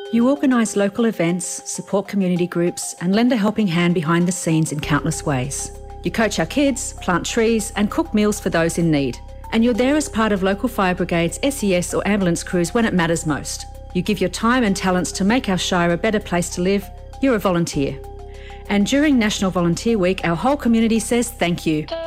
You organise local events, support community groups and lend a helping hand behind the scenes in countless ways. You coach our kids, plant trees and cook meals for those in need. And you're there as part of local fire brigades, SES or ambulance crews when it matters most. You give your time and talents to make our shire a better place to live. You're a volunteer. And during National Volunteer Week, our whole community says thank you.